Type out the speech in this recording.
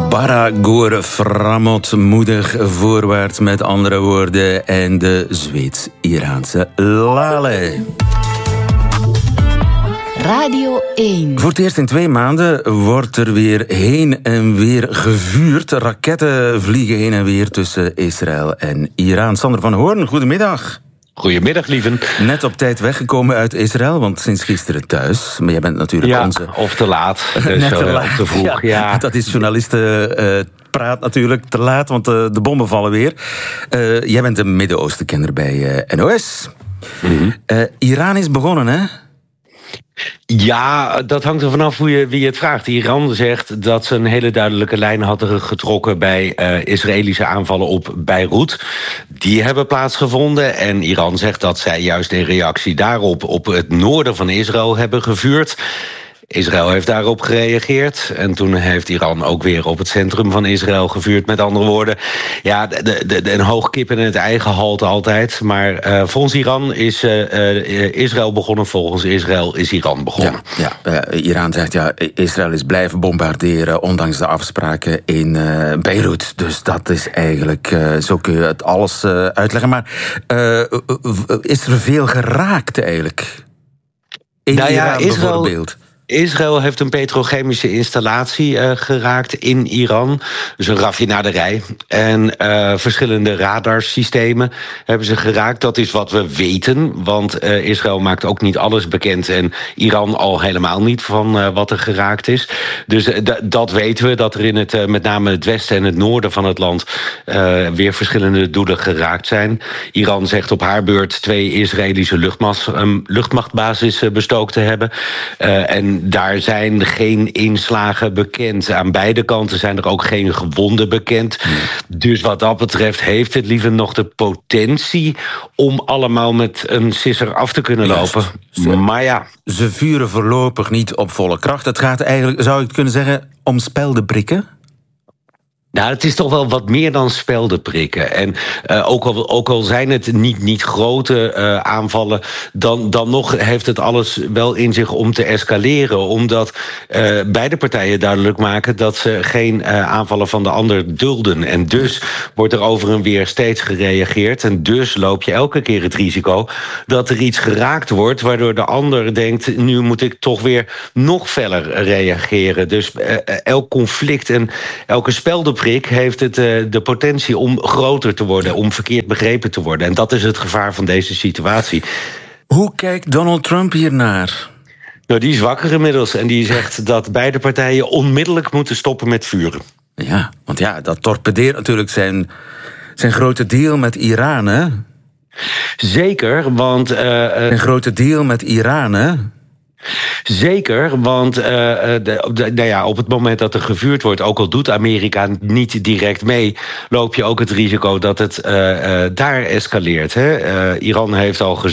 Baragor Framot, moedig voorwaarts met andere woorden. En de Zweeds-Iraanse Lale. Radio 1. Voor het eerst in 2 maanden wordt er weer heen en weer gevuurd. Raketten vliegen heen en weer tussen Israël en Iran. Sander van Hoorn, goedemiddag. Goedemiddag, lieven. Net op tijd weggekomen uit Israël, want sinds gisteren thuis. Maar jij bent natuurlijk onze... of te laat. Net te laat. Of te vroeg, ja. Dat is journalistenpraat natuurlijk, te laat, want de bommen vallen weer. Jij bent een Midden-Oosten-kenner bij NOS. Mm-hmm. Iran is begonnen, hè? Ja, dat hangt er vanaf wie je het vraagt. Iran zegt dat ze een hele duidelijke lijn hadden getrokken bij Israëlische aanvallen op Beirut. Die hebben plaatsgevonden en Iran zegt dat zij juist in reactie daarop op het noorden van Israël hebben gevuurd. Israël heeft daarop gereageerd en toen heeft Iran ook weer op het centrum van Israël gevuurd. Met andere woorden, ja, een hoog kip in het eigen halt altijd. Maar volgens Iran is Israël begonnen, volgens Israël is Iran begonnen. Iran zegt Israël is blijven bombarderen ondanks de afspraken in Beirut. Dus dat is eigenlijk, zo kun je het alles uitleggen. Maar is er veel geraakt eigenlijk? In Iran bijvoorbeeld? Israël heeft een petrochemische installatie geraakt in Iran. Dus een raffinaderij. En verschillende radarsystemen hebben ze geraakt. Dat is wat we weten. Want Israël maakt ook niet alles bekend. En Iran al helemaal niet van wat er geraakt is. Dus dat weten we. Dat er in het, met name het westen en het noorden van het land weer verschillende doelen geraakt zijn. Iran zegt op haar beurt 2 Israëlische luchtmachtbasis bestookt te hebben. En daar zijn geen inslagen bekend. Aan beide kanten zijn er ook geen gewonden bekend. Dus wat dat betreft heeft het liever nog de potentie om allemaal met een sisser af te kunnen lopen. Maar ja. Ze vuren voorlopig niet op volle kracht. Het gaat eigenlijk, zou ik kunnen zeggen, om speldenprikken? Nou, het is toch wel wat meer dan speldenprikken. En ook al zijn het niet grote aanvallen, dan nog heeft het alles wel in zich om te escaleren. Omdat beide partijen duidelijk maken dat ze geen aanvallen van de ander dulden. En dus wordt er over en weer steeds gereageerd. En dus loop je elke keer het risico dat er iets geraakt wordt, waardoor de ander denkt, nu moet ik toch weer nog feller reageren. Dus elk conflict en elke speldenprik heeft het de potentie om groter te worden, om verkeerd begrepen te worden. En dat is het gevaar van deze situatie. Hoe kijkt Donald Trump hiernaar? Nou, die is wakker inmiddels en die zegt dat beide partijen onmiddellijk moeten stoppen met vuren. Ja, want ja, dat torpedeert natuurlijk zijn grote deal met Iran, hè? Zeker, want een grote deal met Iran, hè? Zeker, want op het moment dat er gevuurd wordt, ook al doet Amerika niet direct mee, loop je ook het risico dat het daar escaleert. Hè? Iran heeft al gezegd